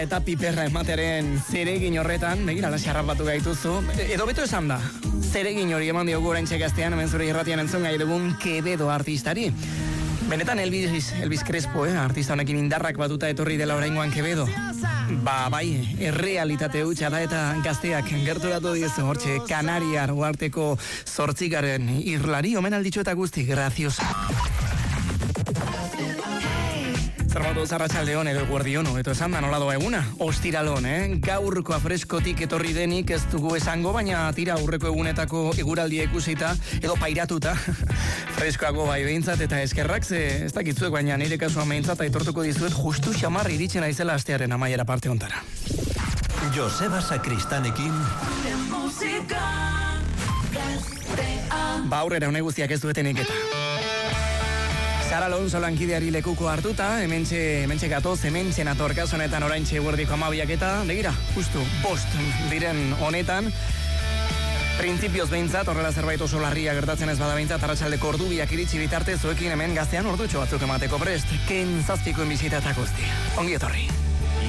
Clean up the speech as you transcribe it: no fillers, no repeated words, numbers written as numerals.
Eta piperra ematearen zeregin horretan, begira, lasarrapatu gaituzu. Edo beto esan da, zeregin hori eman diogu orain txekaztean, hemen zure irratian entzun gai dugun Quevedo artistari. Benetan Elvis Crespo, artista honekin indarrak batuta etorri dela oraingoan Quevedo. Bai, errealitate hutsa da eta gazteak gerturatu diezu hortxe Kanariar uharteko 8. irlari, omenalditxo eta guzti, graziosa. Zermatu zarratxaldeon edo guardiono, eto esan da nola doa eguna. Ostiralon, gaurko freskotik etorri denik ez dugu esango, baina tira aurreko egunetako eguraldia ikusita, edo pairatuta, freskoago bai behintzat eta eskerrak, ez dakitzuek, baina nire kasuan behintzat aitortuko dizuet justu xamar iritsen aizela astearen amaiera parte ontara. Joseba Sakristanekin aurrera hone guztiak ez duetenik eta Sara Alonso lankideari lekuko hartuta, hementxe gatoz, hementxe nator kasonetan oraintxe guardiko 12 eta, begira, justu, 5 diren honetan, printzipioz behintzat, horrela zerbait oso larria gertatzen ez bada behintzat, arratsaldeko ordubiak iritsi bitarte, zuekin hemen gaztean ordutxo batzuk emateko prest, Ken Zazpikoen bisita eta guzti. Ongi etorri.